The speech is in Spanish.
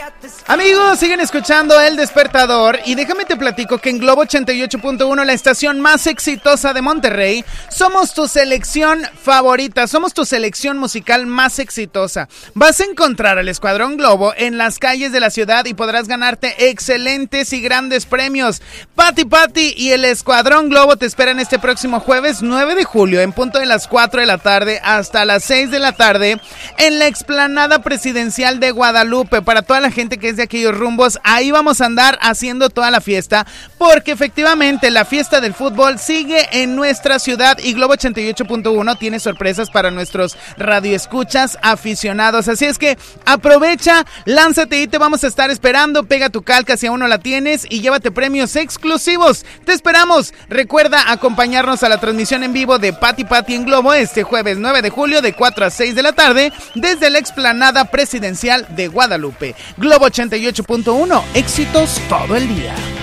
Amigos, siguen escuchando El Despertador y déjame te platico que en Globo 88.1, la estación más exitosa de Monterrey, somos tu selección favorita, somos tu selección musical más exitosa. Vas a encontrar al Escuadrón Globo en las calles de la ciudad y podrás ganarte excelentes y grandes premios. Pati y el Escuadrón Globo te esperan este próximo jueves 9 de julio en punto de las 4 de la tarde hasta las 6 de la tarde en la explanada presidencial de Guadalupe. Para toda la gente que es de aquellos rumbos, ahí vamos a andar haciendo toda la fiesta, porque efectivamente la fiesta del fútbol sigue en nuestra ciudad y Globo 88.1 tiene sorpresas para nuestros radioescuchas aficionados, así es que aprovecha, lánzate y te vamos a estar esperando. Pega tu calca si aún no la tienes y llévate premios exclusivos. Te esperamos. Recuerda acompañarnos a la transmisión en vivo de Pati en Globo este jueves 9 de julio de 4 a 6 de la tarde desde la explanada presidencial de Guadalupe. Globo 88.1, éxitos todo el día.